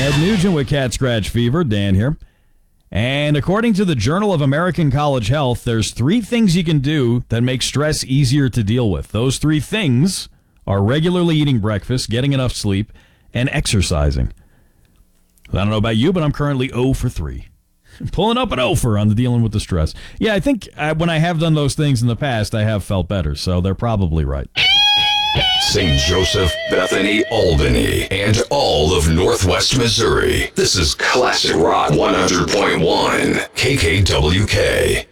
Ed Nugent with Cat Scratch Fever. Dan here. And according to the Journal of American College Health, there's 3 things you can do that make stress easier to deal with. Those 3 things are regularly eating breakfast, getting enough sleep, and exercising. I don't know about you, but I'm currently 0 for 3. Pulling up an 0 for on the dealing with the stress. Yeah, I think when I have done those things in the past, I have felt better, so they're probably right. St. Joseph, Bethany, Albany, and all of Northwest Missouri. This is Classic Rock 100.1 KKWK.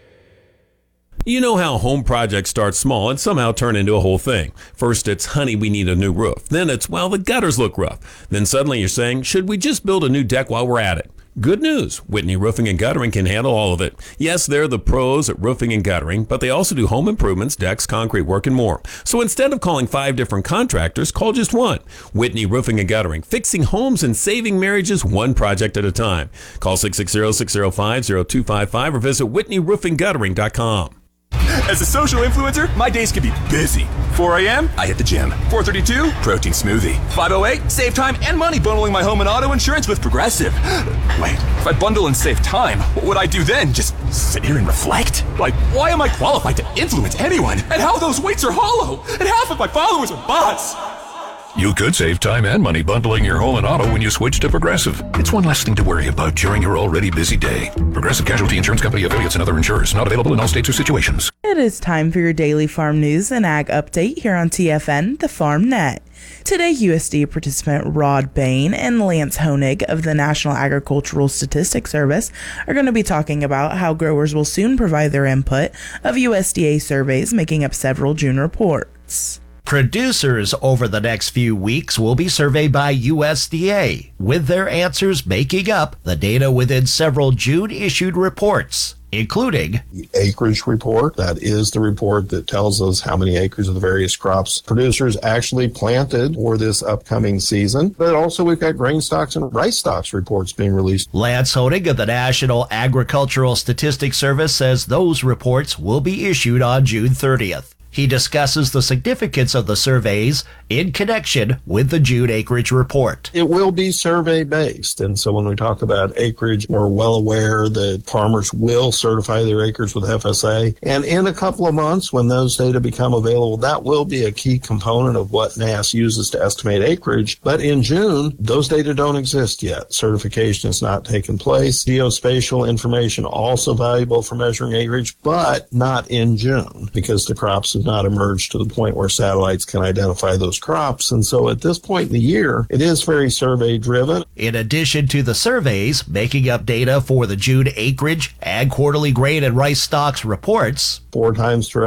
You know how home projects start small and somehow turn into a whole thing. First it's, honey, we need a new roof. Then it's, well, the gutters look rough. Then suddenly you're saying, should we just build a new deck while we're at it? Good news, Whitney Roofing and Guttering can handle all of it. Yes, they're the pros at roofing and guttering, but they also do home improvements, decks, concrete work, and more. So instead of calling 5 different contractors, call just one. Whitney Roofing and Guttering, fixing homes and saving marriages one project at a time. Call 660-605-0255 or visit WhitneyRoofingGuttering.com. As a social influencer, my days can be busy. 4 a.m., I hit the gym. 4:32, protein smoothie. 5:08, save time and money bundling my home and auto insurance with Progressive. Wait, if I bundle and save time, what would I do then? Just sit here and reflect? Like, why am I qualified to influence anyone? And how those weights are hollow? And half of my followers are bots. You could save time and money bundling your home and auto when you switch to Progressive. It's one less thing to worry about during your already busy day. Progressive Casualty Insurance Company, affiliates, and other insurers. Not available in all states or situations. It is time for your daily farm news and ag update here on TFN, the Farm Net. Today, USDA participant Rod Bain and Lance Honig of the National Agricultural Statistics Service are going to be talking about how growers will soon provide their input of USDA surveys making up several June reports. Producers over the next few weeks will be surveyed by USDA, with their answers making up the data within several June-issued reports, including the acreage report. That is the report that tells us how many acres of the various crops producers actually planted for this upcoming season. But also we've got grain stocks and rice stocks reports being released. Lance Honig of the National Agricultural Statistics Service says those reports will be issued on June 30th. He discusses the significance of the surveys in connection with the June acreage report. It will be survey-based, and so when we talk about acreage, we're well aware that farmers will certify their acres with FSA, and in a couple of months, when those data become available, that will be a key component of what NASS uses to estimate acreage. But in June, those data don't exist yet. Certification has not taken place. Geospatial information also valuable for measuring acreage, but not in June, because the crops have not emerged to the point where satellites can identify those crops. And so at this point in the year, it is very survey driven. In addition to the surveys making up data for the June acreage, Ag Quarterly Grain and Rice Stocks reports, 4 times throughout